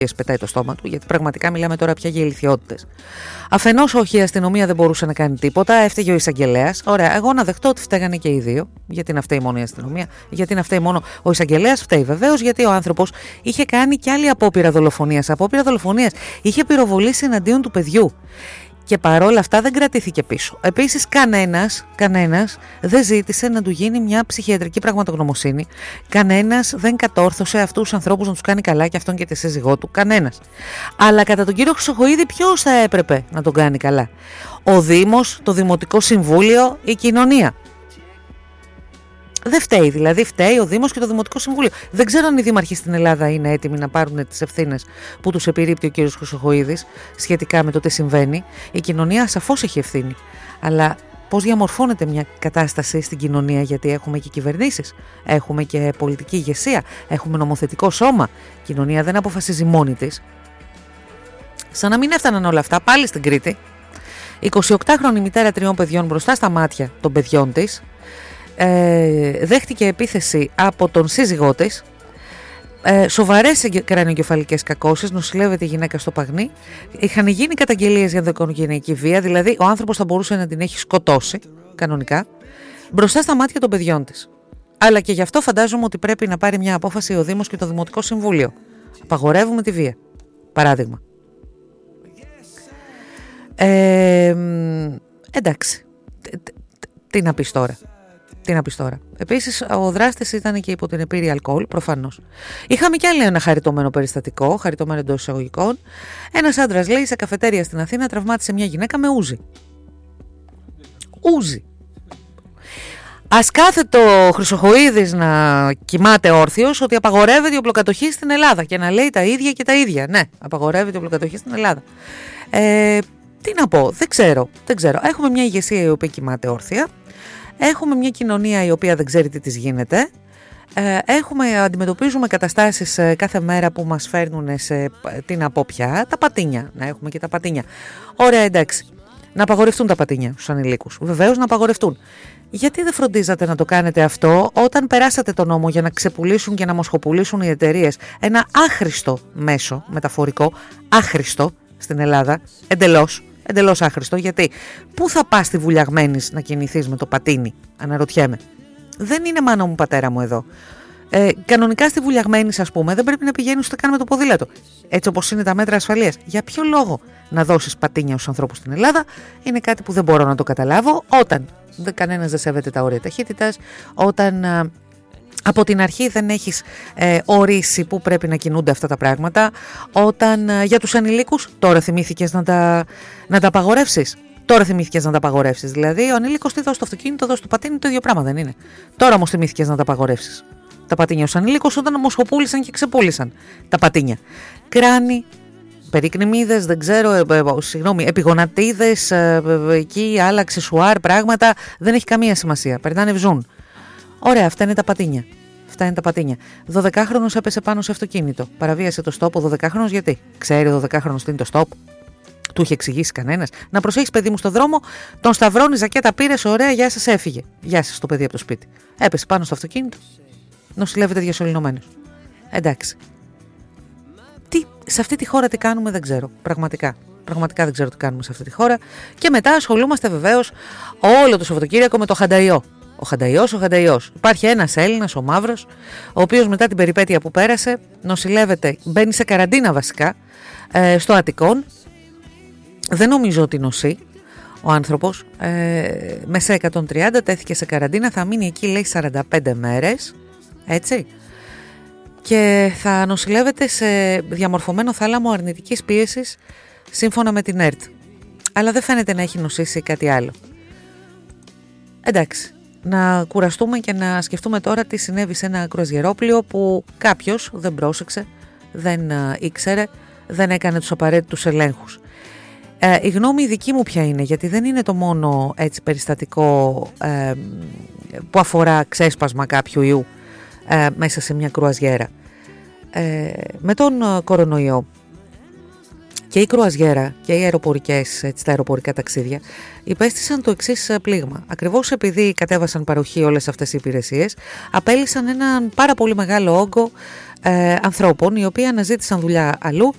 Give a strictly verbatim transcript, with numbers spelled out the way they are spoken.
πετάει το στόμα του, γιατί πραγματικά μιλάμε τώρα πια για ηλιθιότητες. Αφενός, όχι, η αστυνομία δεν μπορούσε να κάνει τίποτα, έφταιγε ο εισαγγελέας. Ωραία, εγώ να δεχτώ ότι φταίγανε και οι δύο. Γιατί να φταίει μόνο η αστυνομία, γιατί να φταίει μόνο ο εισαγγελέας, φταίει βεβαίως, γιατί ο άνθρωπος είχε κάνει και άλλη απόπειρα δολοφονίας. Απόπειρα δολοφονίας, είχε πυροβολήσει εναντίον του παιδιού. Και παρόλα αυτά δεν κρατήθηκε πίσω. Επίσης, κανένας, κανένας δεν ζήτησε να του γίνει μια ψυχιατρική πραγματογνωμοσύνη. Κανένας δεν κατόρθωσε αυτούς τους ανθρώπους να τους κάνει καλά, και αυτόν και τη σύζυγό του. Κανένας. Αλλά κατά τον κύριο Χρυσοχοΐδη, ποιος θα έπρεπε να τον κάνει καλά? Ο Δήμος, το Δημοτικό Συμβούλιο, η κοινωνία. Δεν φταίει, δηλαδή φταίει ο Δήμος και το Δημοτικό Συμβούλιο. Δεν ξέρω αν οι δήμαρχοι στην Ελλάδα είναι έτοιμοι να πάρουν τις ευθύνες που τους επιρρύπτει ο κύριος Χρυσοχοΐδης σχετικά με το τι συμβαίνει. Η κοινωνία σαφώς έχει ευθύνη. Αλλά πώς διαμορφώνεται μια κατάσταση στην κοινωνία, γιατί έχουμε και κυβερνήσεις, έχουμε και πολιτική ηγεσία, έχουμε νομοθετικό σώμα. Η κοινωνία δεν αποφασίζει μόνη της. Σαν να μην έφταναν όλα αυτά, πάλι στην Κρήτη, εικοσιοκτάχρονη μητέρα τριών παιδιών μπροστά στα μάτια των παιδιών της, Ε, δέχτηκε επίθεση από τον σύζυγό της, ε, σοβαρές κρανιοκεφαλικές κακώσεις, νοσηλεύεται η γυναίκα στο Παγνί, είχαν γίνει καταγγελίες για ενδοοικογενειακή βία, δηλαδή ο άνθρωπος θα μπορούσε να την έχει σκοτώσει κανονικά μπροστά στα μάτια των παιδιών της. Αλλά και γι' αυτό φαντάζομαι ότι πρέπει να πάρει μια απόφαση ο Δήμος και το Δημοτικό Συμβούλιο. Απαγορεύουμε τη βία, παράδειγμα. ε, Εντάξει, τι να πεις τώρα. Τι να πεις τώρα. Επίσης, ο δράστης ήταν και υπό την επίρρρεια αλκοόλ, προφανώς. Είχαμε κι άλλο ένα χαριτωμένο περιστατικό, χαριτωμένο εντός εισαγωγικών. Ένας άντρας, λέει, σε καφετέρια στην Αθήνα τραυμάτισε μια γυναίκα με ούζι. Ούζι. Ας κάθεται ο Χρυσοχοΐδης να κοιμάται όρθιος ότι απαγορεύεται η οπλοκατοχή στην Ελλάδα και να λέει τα ίδια και τα ίδια. Ναι, απαγορεύεται η οπλοκατοχή στην Ελλάδα. Ε, τι να πω, δεν ξέρω, δεν ξέρω. Έχουμε μια ηγεσία η οποία κοιμάται όρθια. Έχουμε μια κοινωνία η οποία δεν ξέρει τι της γίνεται. Έχουμε, αντιμετωπίζουμε καταστάσεις κάθε μέρα που μας φέρνουν σε, τι να πω πια, τα πατίνια. Να έχουμε και τα πατίνια. Ωραία, εντάξει. Να απαγορευτούν τα πατίνια στους ανηλίκους. Βεβαίως να απαγορευτούν. Γιατί δεν φροντίζατε να το κάνετε αυτό όταν περάσατε τον νόμο για να ξεπουλήσουν και να μοσχοπουλήσουν οι εταιρείες ένα άχρηστο μέσο μεταφορικό, άχρηστο στην Ελλάδα, εντελώς. Εντελώς άχρηστο, γιατί πού θα πας στη Βουλιαγμένης να κινηθείς με το πατίνι, αναρωτιέμαι. Δεν είναι μάνα μου πατέρα μου εδώ. Ε, κανονικά στη Βουλιαγμένης, ας πούμε, δεν πρέπει να πηγαίνεις ούτε καν με το ποδήλατο. Έτσι όπως είναι τα μέτρα ασφαλείας. Για ποιο λόγο να δώσεις πατίνια στους ανθρώπους στην Ελλάδα? Είναι κάτι που δεν μπορώ να το καταλάβω. Όταν κανένας δεν σέβεται τα όρια ταχύτητας, όταν α, από την αρχή δεν έχεις ε, ορίσει πού πρέπει να κινούνται αυτά τα πράγματα, όταν ε, για τους ανηλίκους τώρα θυμήθηκες να τα, να τα απαγορεύσεις. Τώρα θυμήθηκες να τα απαγορεύσεις. Δηλαδή, ο ανήλικος τι δώσει το αυτοκίνητο, δώσει το πατίνι, το ίδιο πράγμα δεν είναι? Τώρα όμως θυμήθηκες να τα απαγορεύσεις τα πατίνια στους ανήλικους, όταν μοσχοπούλησαν και ξεπούλησαν τα πατίνια. Κράνη, περικνημίδες, δεν ξέρω, ε, ε, συγγνώμη, επιγονατίδες, ε, ε, εκεί άλλα αξεσουάρ, πράγματα, δεν έχει καμία σημασία. Περνάνε βζούν. Ωραία, αυτά είναι τα πατίνια. Αυτά είναι τα πατίνια. δωδεκάχρονος έπεσε πάνω σε αυτοκίνητο. Παραβίασε το στόπ ο δωδεκάχρονος γιατί? Ξέρει ο δωδεκάχρονος τι είναι το στόπ? Του είχε εξηγήσει κανένας? Να προσέχεις, παιδί μου, στο δρόμο, τον σταυρώνει, ζακέτα πήρες, ωραία, γεια σας, έφυγε. Γεια σας το παιδί από το σπίτι. Έπεσε πάνω στο αυτοκίνητο. Νοσηλεύεται διασωληνωμένος. Εντάξει. Τι, σε αυτή τη χώρα τι κάνουμε δεν ξέρω. Πραγματικά. Πραγματικά δεν ξέρω τι κάνουμε σε αυτή τη χώρα. Και μετά ασχολούμαστε βεβαίως όλο το Σαββατοκύριακο με το Χανταϊό. Ο Χανταϊός, ο Χανταϊός. Υπάρχει ένας Έλληνας, ο Μαύρος, ο οποίος μετά την περιπέτεια που πέρασε νοσηλεύεται, μπαίνει σε καραντίνα βασικά, ε, στο Αττικόν. Δεν νομίζω ότι νοσεί ο άνθρωπος. Ε, μέσα εκατόν τριάντα τέθηκε σε καραντίνα, θα μείνει εκεί, λέει, σαράντα πέντε μέρες. Έτσι. Και θα νοσηλεύεται σε διαμορφωμένο θάλαμο αρνητικής πίεσης σύμφωνα με την ΕΡΤ. Αλλά δεν φαίνεται να έχει νοσήσει κάτι άλλο. Εντάξει. Να κουραστούμε και να σκεφτούμε τώρα τι συνέβη σε ένα κρουαζιερόπλοιο που κάποιος δεν πρόσεξε, δεν uh, ήξερε, δεν έκανε τους απαραίτητους ελέγχους. Ε, η γνώμη δική μου ποια είναι, γιατί δεν είναι το μόνο έτσι περιστατικό ε, που αφορά ξέσπασμα κάποιου ιού ε, μέσα σε μια κρουαζιέρα. Ε, με τον κορονοϊό και η κρουαζιέρα και οι αεροπορικές, έτσι, τα αεροπορικά ταξίδια υπέστησαν το εξής πλήγμα. Ακριβώς επειδή κατέβασαν παροχή όλες αυτές οι υπηρεσίες, απέλυσαν έναν πάρα πολύ μεγάλο όγκο ε, ανθρώπων οι οποίοι αναζήτησαν δουλειά αλλού